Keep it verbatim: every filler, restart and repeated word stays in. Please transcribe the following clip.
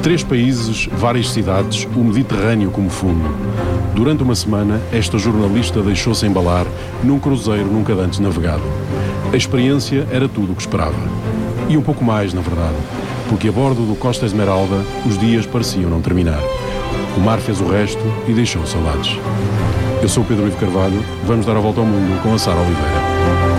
Três países, várias cidades, o Mediterrâneo como fundo. Durante uma semana, esta jornalista deixou-se embalar num cruzeiro nunca antes navegado. A experiência era tudo o que esperava. E um pouco mais, na verdade, porque a bordo do Costa Esmeralda os dias pareciam não terminar. O mar fez o resto e deixou saudades. Eu sou o Pedro Ivo Carvalho, vamos dar a volta ao mundo com a Sara Oliveira.